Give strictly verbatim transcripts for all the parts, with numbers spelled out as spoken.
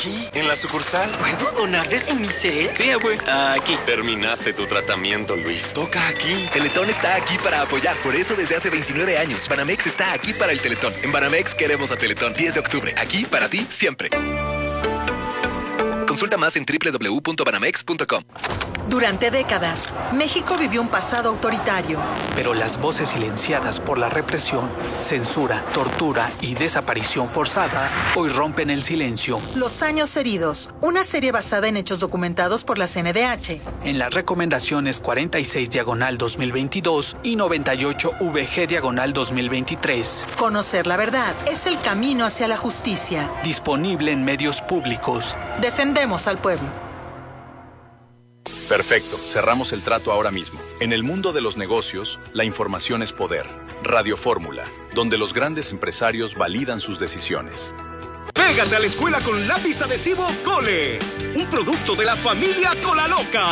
¿Aquí? ¿En la sucursal? ¿Puedo donar desde mi cel? Sí, güey. Aquí. Terminaste tu tratamiento, Luis. Toca aquí. Teletón está aquí para apoyar. Por eso desde hace veintinueve años, Banamex está aquí para el Teletón. En Banamex queremos a Teletón. diez de octubre. Aquí para ti siempre. Consulta más en doble u doble u doble u punto banamex punto com. Durante décadas, México vivió un pasado autoritario. Pero las voces silenciadas por la represión, censura, tortura y desaparición forzada hoy rompen el silencio. Los años heridos, una serie basada en hechos documentados por la C N D H. En las recomendaciones cuarenta y seis diagonal dos mil veintidós y noventa y ocho V G diagonal dos mil veintitrés. Conocer la verdad es el camino hacia la justicia. Disponible en medios públicos. Defendemos al pueblo. Perfecto, cerramos el trato ahora mismo. En el mundo de los negocios, la información es poder. Radio Fórmula, donde los grandes empresarios validan sus decisiones. Pégate a la escuela con lápiz adhesivo Cole, un producto de la familia Cola Loca.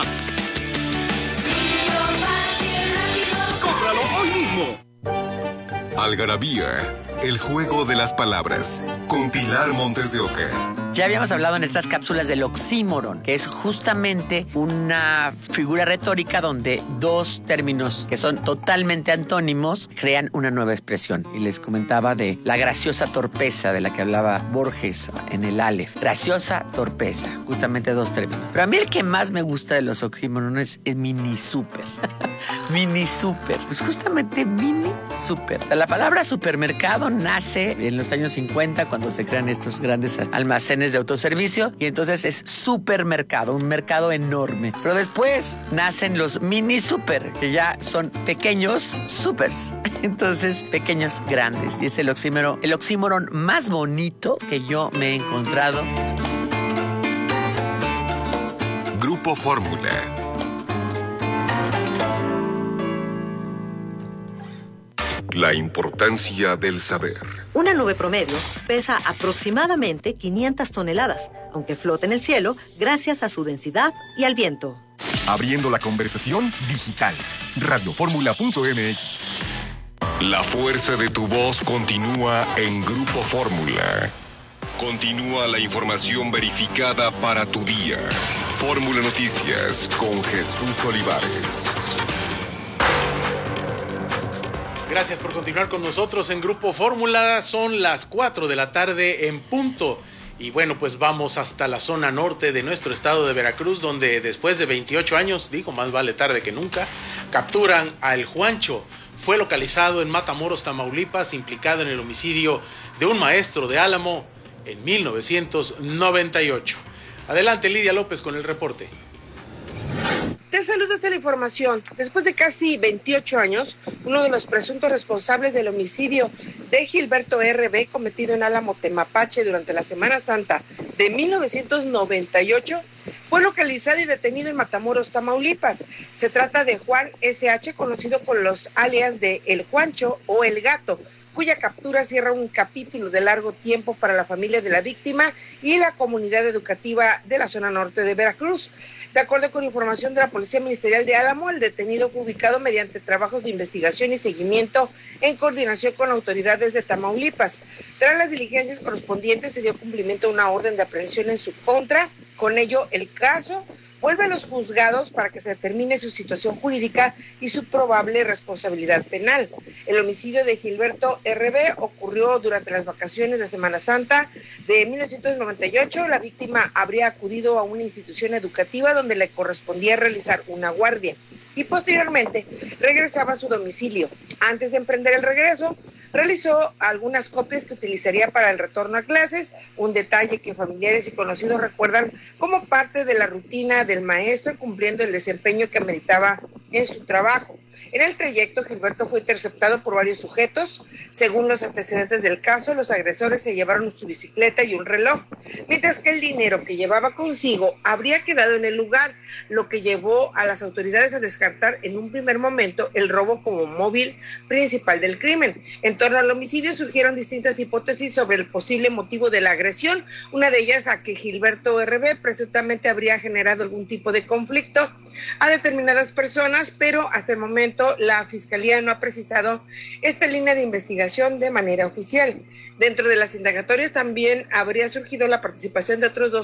¡Cómpralo hoy mismo! Algarabía, el juego de las palabras, con Pilar Montes de Oca. Ya habíamos hablado en estas cápsulas del oxímoron, que es justamente una figura retórica donde dos términos que son totalmente antónimos crean una nueva expresión. Y les comentaba de la graciosa torpeza de la que hablaba Borges en el Aleph. Graciosa torpeza, justamente dos términos. Pero a mí el que más me gusta de los oxímorones es mini super. Mini super, pues justamente mini super. La palabra supermercado nace en los años cincuenta cuando se crean estos grandes almacenes de autoservicio y entonces es supermercado, un mercado enorme. Pero después nacen los mini super, que ya son pequeños supers. Entonces, pequeños grandes. Y es el oxímoron, el oxímoron más bonito que yo me he encontrado. Grupo Fórmula. La importancia del saber. Una nube promedio pesa aproximadamente quinientas toneladas, aunque flota en el cielo gracias a su densidad y al viento. Abriendo la conversación digital. Radioformula punto m x. La fuerza de tu voz continúa en Grupo Fórmula. Continúa la información verificada para tu día. Fórmula Noticias con Jesús Olivares. Gracias por continuar con nosotros en Grupo Fórmula. Son las cuatro de la tarde en punto. Y bueno, pues vamos hasta la zona norte de nuestro estado de Veracruz, donde después de veintiocho años, digo, más vale tarde que nunca, capturan a El Juancho. Fue localizado en Matamoros, Tamaulipas, implicado en el homicidio de un maestro de Álamo en mil novecientos noventa y ocho. Adelante, Lidia López, con el reporte. Te saludo esta la información. Después de casi veintiocho años, uno de los presuntos responsables del homicidio de Gilberto R B cometido en Álamo, Temapache durante la Semana Santa de mil novecientos noventa y ocho fue localizado y detenido en Matamoros, Tamaulipas. Se trata de Juan S H, conocido con los alias de El Juancho o El Gato, cuya captura cierra un capítulo de largo tiempo para la familia de la víctima y la comunidad educativa de la zona norte de Veracruz. De acuerdo con información de la Policía Ministerial de Álamo, el detenido fue ubicado mediante trabajos de investigación y seguimiento en coordinación con autoridades de Tamaulipas. Tras las diligencias correspondientes, se dio cumplimiento a una orden de aprehensión en su contra. Con ello, el caso vuelve a los juzgados para que se determine su situación jurídica y su probable responsabilidad penal. El homicidio de Gilberto R B ocurrió durante las vacaciones de Semana Santa de mil novecientos noventa y ocho. La víctima habría acudido a una institución educativa donde le correspondía realizar una guardia y posteriormente regresaba a su domicilio. Antes de emprender el regreso, realizó algunas copias que utilizaría para el retorno a clases, un detalle que familiares y conocidos recuerdan como parte de la rutina del maestro, cumpliendo el desempeño que ameritaba en su trabajo. En el trayecto, Gilberto fue interceptado por varios sujetos. Según los antecedentes del caso, los agresores se llevaron su bicicleta y un reloj, mientras que el dinero que llevaba consigo habría quedado en el lugar, lo que llevó a las autoridades a descartar en un primer momento el robo como móvil principal del crimen. En torno al homicidio surgieron distintas hipótesis sobre el posible motivo de la agresión, una de ellas a que Gilberto R B presuntamente habría generado algún tipo de conflicto a determinadas personas, pero hasta el momento la Fiscalía no ha precisado esta línea de investigación de manera oficial. Dentro de las indagatorias también habría surgido la participación de otros dos